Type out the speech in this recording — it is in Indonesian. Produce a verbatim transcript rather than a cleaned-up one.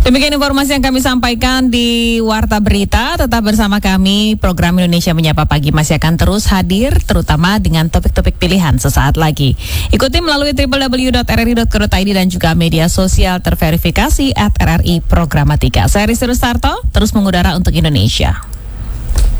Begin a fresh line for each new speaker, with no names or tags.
Demikian informasi yang kami sampaikan di Warta Berita. Tetap bersama kami, program Indonesia Menyapa Pagi masih akan terus hadir, terutama dengan topik-topik pilihan sesaat lagi. Ikuti melalui w w w dot r r i dot co dot i d dan juga media sosial terverifikasi at R R I Programatika. Saya Rizky Rustarto, terus mengudara untuk Indonesia.